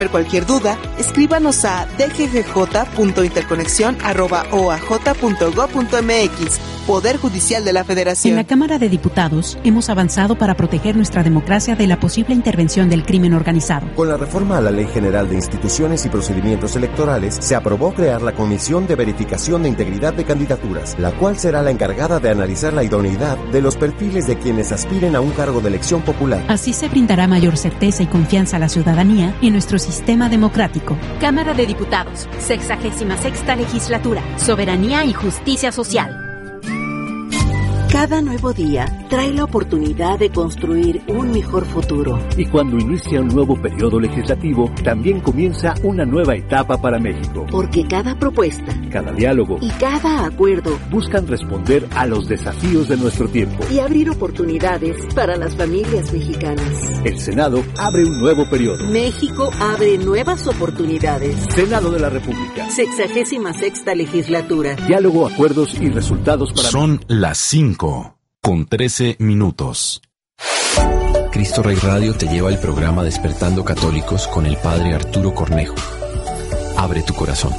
Cualquier duda, escríbanos a dggj.interconexión@oaj.gov.mx. Poder Judicial de la Federación. En la Cámara de Diputados hemos avanzado para proteger nuestra democracia de la posible intervención del crimen organizado. Con la reforma a la Ley General de Instituciones y Procedimientos Electorales, se aprobó crear la Comisión de Verificación de Integridad de Candidaturas, la cual será la encargada de analizar la idoneidad de los perfiles de quienes aspiren a un cargo de elección popular. Así se brindará mayor certeza y confianza a la ciudadanía y en nuestro sistema democrático. Cámara de Diputados, 66ª Legislatura, Soberanía y Justicia Social. Cada nuevo día trae la oportunidad de construir un mejor futuro. Y cuando inicia un nuevo periodo legislativo, también comienza una nueva etapa para México. Porque cada propuesta, cada diálogo y cada acuerdo buscan responder a los desafíos de nuestro tiempo y abrir oportunidades para las familias mexicanas. El Senado abre un nuevo periodo. México abre nuevas oportunidades. Senado de la República. 66ª Legislatura. Diálogo, acuerdos y resultados para... Son las 5:13. Cristo Rey Radio te lleva el programa Despertando Católicos con el Padre Arturo Cornejo. Abre tu corazón.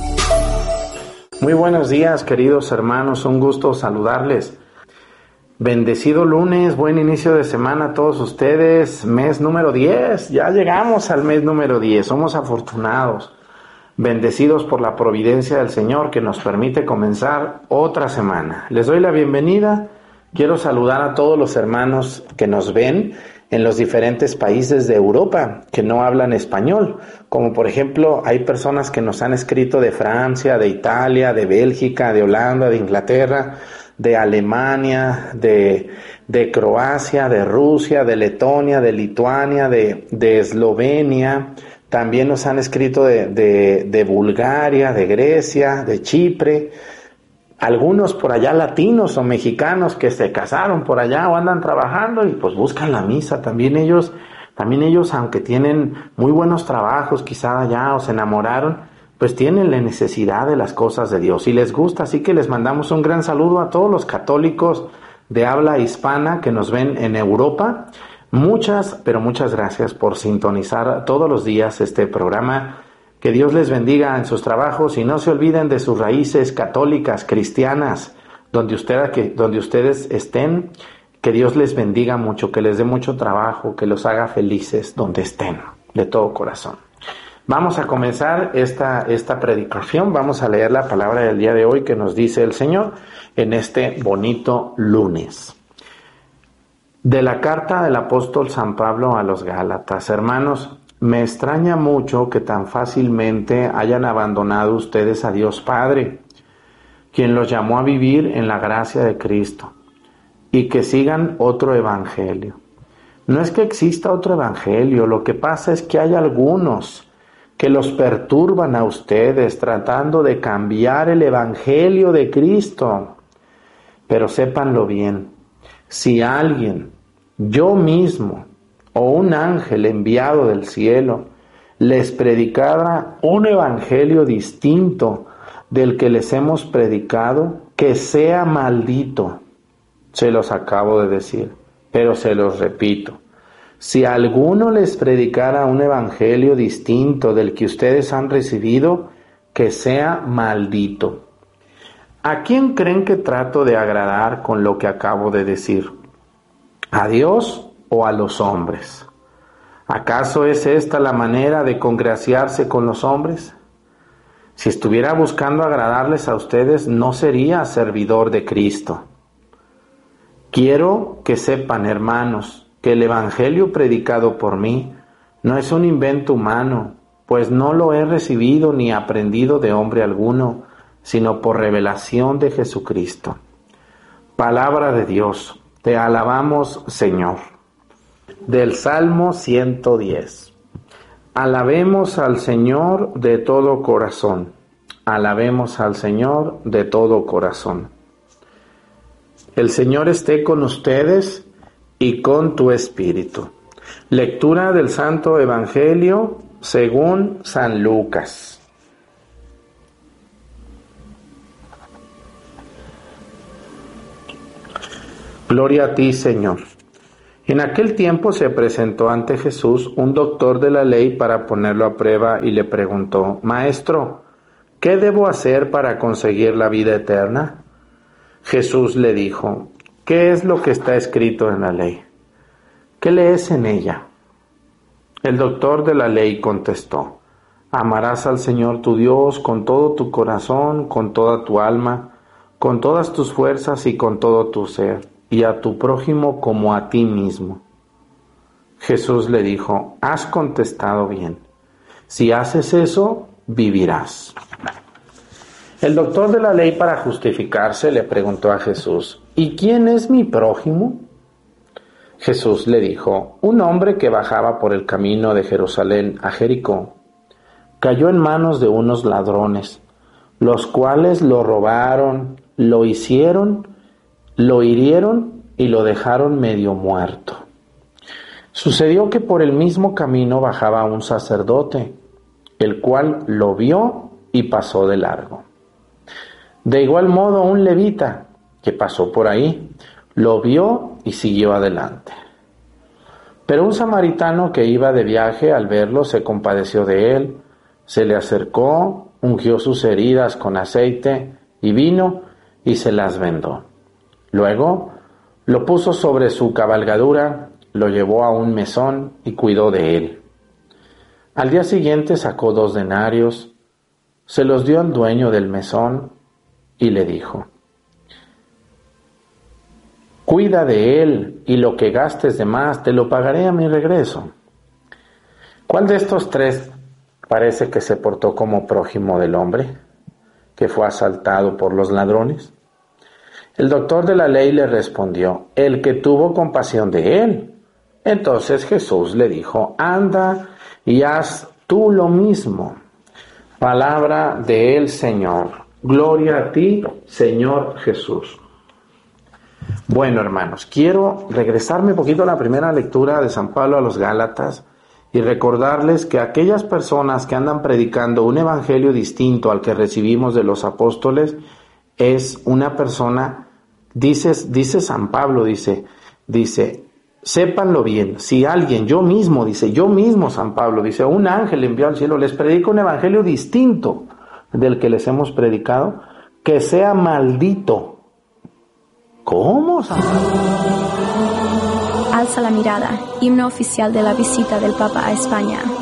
Muy buenos días, queridos hermanos, un gusto saludarles. Bendecido lunes, buen inicio de semana a todos ustedes. Mes número 10, ya llegamos al mes número 10, somos afortunados. Bendecidos por la providencia del Señor que nos permite comenzar otra semana. Les doy la bienvenida. Quiero saludar a todos los hermanos que nos ven en los diferentes países de Europa que no hablan español. Como por ejemplo, hay personas que nos han escrito de Francia, de Italia, de Bélgica, de Holanda, de Inglaterra, de Alemania, de Croacia, de Rusia, de Letonia, de Lituania, de Eslovenia. También nos han escrito de Bulgaria, de Grecia, de Chipre. Algunos por allá latinos o mexicanos que se casaron por allá o andan trabajando y pues buscan la misa. También ellos, aunque tienen muy buenos trabajos quizá allá o se enamoraron, pues tienen la necesidad de las cosas de Dios y les gusta. Así que les mandamos un gran saludo a todos los católicos de habla hispana que nos ven en Europa. Muchas gracias por sintonizar todos los días este programa. Que Dios les bendiga en sus trabajos y no se olviden de sus raíces católicas, cristianas, donde ustedes estén. Que Dios les bendiga mucho, que les dé mucho trabajo, que los haga felices donde estén, de todo corazón. Vamos a comenzar esta predicación, vamos a leer la palabra del día de hoy que nos dice el Señor en este bonito lunes. De la carta del apóstol San Pablo a los Gálatas. Hermanos, me extraña mucho que tan fácilmente hayan abandonado ustedes a Dios Padre, quien los llamó a vivir en la gracia de Cristo, y que sigan otro evangelio. No es que exista otro evangelio, lo que pasa es que hay algunos que los perturban a ustedes tratando de cambiar el evangelio de Cristo. Pero sépanlo bien, si alguien, yo mismo, o un ángel enviado del cielo, les predicara un evangelio distinto del que les hemos predicado, que sea maldito. Se los acabo de decir, pero se los repito. Si alguno les predicara un evangelio distinto del que ustedes han recibido, que sea maldito. ¿A quién creen que trato de agradar con lo que acabo de decir? ¿A Dios o a los hombres? ¿Acaso es esta la manera de congraciarse con los hombres? Si estuviera buscando agradarles a ustedes, no sería servidor de Cristo. Quiero que sepan, hermanos, que el evangelio predicado por mí no es un invento humano, pues no lo he recibido ni aprendido de hombre alguno, sino por revelación de Jesucristo. Palabra de Dios, te alabamos, Señor. Del Salmo 110. Alabemos al Señor de todo corazón. Alabemos al Señor de todo corazón. El Señor esté con ustedes y con tu espíritu. Lectura del Santo Evangelio según San Lucas. Gloria a ti, Señor. En aquel tiempo se presentó ante Jesús un doctor de la ley para ponerlo a prueba y le preguntó: Maestro, ¿qué debo hacer para conseguir la vida eterna? Jesús le dijo: ¿Qué es lo que está escrito en la ley? ¿Qué lees en ella? El doctor de la ley contestó: Amarás al Señor tu Dios con todo tu corazón, con toda tu alma, con todas tus fuerzas y con todo tu ser, y a tu prójimo como a ti mismo. Jesús le dijo: Has contestado bien. Si haces eso, vivirás. El doctor de la ley, para justificarse, le preguntó a Jesús: ¿Y quién es mi prójimo? Jesús le dijo: Un hombre que bajaba por el camino de Jerusalén a Jericó cayó en manos de unos ladrones, los cuales lo robaron, lo hirieron y lo dejaron medio muerto. Sucedió que por el mismo camino bajaba un sacerdote, el cual lo vio y pasó de largo. De igual modo un levita, que pasó por ahí, lo vio y siguió adelante. Pero un samaritano que iba de viaje, al verlo, se compadeció de él, se le acercó, ungió sus heridas con aceite y vino y se las vendó. Luego lo puso sobre su cabalgadura, lo llevó a un mesón y cuidó de él. Al día siguiente sacó 2 denarios, se los dio al dueño del mesón y le dijo: Cuida de él y lo que gastes de más te lo pagaré a mi regreso. ¿Cuál de estos 3 parece que se portó como prójimo del hombre que fue asaltado por los ladrones? El doctor de la ley le respondió: el que tuvo compasión de él. Entonces Jesús le dijo: anda y haz tú lo mismo. Palabra del Señor. Gloria a ti, Señor Jesús. Bueno, hermanos, quiero regresarme un poquito a la primera lectura de San Pablo a los Gálatas y recordarles que aquellas personas que andan predicando un evangelio distinto al que recibimos de los apóstoles es una persona, dice San Pablo, dice, sépanlo bien, si alguien, yo mismo San Pablo, dice, un ángel envió al cielo, les predica un evangelio distinto del que les hemos predicado, que sea maldito. ¿Cómo, San Pablo? Alza la mirada, himno oficial de la visita del Papa a España.